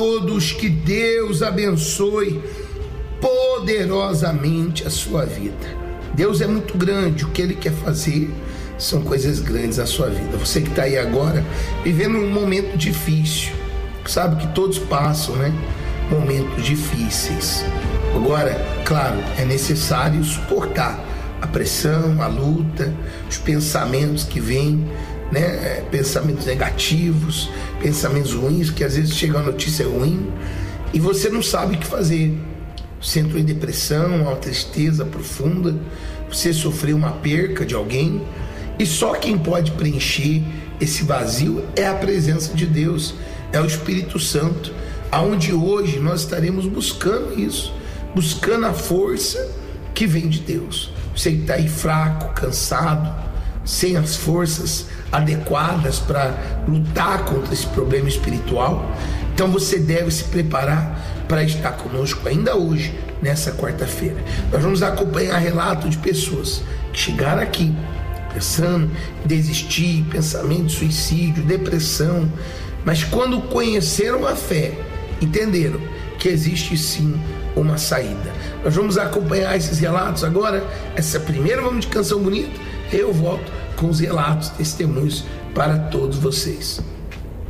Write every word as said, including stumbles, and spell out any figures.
Todos, que Deus abençoe poderosamente a sua vida. Deus é muito grande, o que Ele quer fazer são coisas grandes na sua vida. Você que está aí agora, vivendo um momento difícil, sabe que todos passam, né? Momentos difíceis. Agora, claro, é necessário suportar a pressão, a luta, os pensamentos que vêm, né? Pensamentos negativos, pensamentos ruins, que às vezes chega uma notícia ruim e você não sabe o que fazer. Você entrou em depressão, uma tristeza profunda, você sofreu uma perca de alguém, e só quem pode preencher esse vazio é a presença de Deus, é o Espírito Santo, aonde hoje nós estaremos buscando isso, buscando a força que vem de Deus. Você que está aí fraco, cansado, sem as forças adequadas para lutar contra esse problema espiritual, então você deve se preparar para estar conosco ainda hoje, nessa quarta-feira. Nós vamos acompanhar relato de pessoas que chegaram aqui pensando em desistir, pensamento de suicídio, depressão, mas quando conheceram a fé, entenderam que existe sim uma saída. Nós vamos acompanhar esses relatos agora. Essa primeira vamos de canção bonita, eu volto com os relatos, testemunhos para todos vocês.